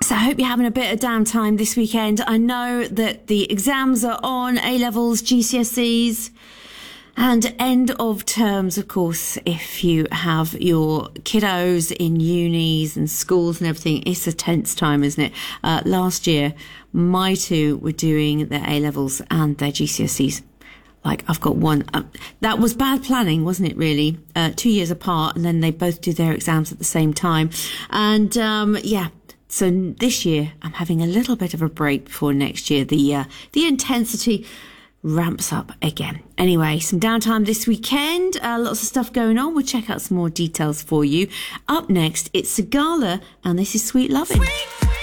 So I hope you're having a bit of downtime this weekend. I know that the exams are on, A-levels, GCSEs, and end of terms, of course. If you have your kiddos in unis and schools and everything, it's a tense time, isn't it? Last year, my two were doing their A-levels and their GCSEs. Like, I've got one. That was bad planning, wasn't it, really? 2 years apart, and then they both do their exams at the same time. And, so this year, I'm having a little bit of a break before next year. The intensity ramps up again. Anyway, some downtime this weekend. Lots of stuff going on. We'll check out some more details for you. Up next, it's Sigala, and this is Sweet Lovin'.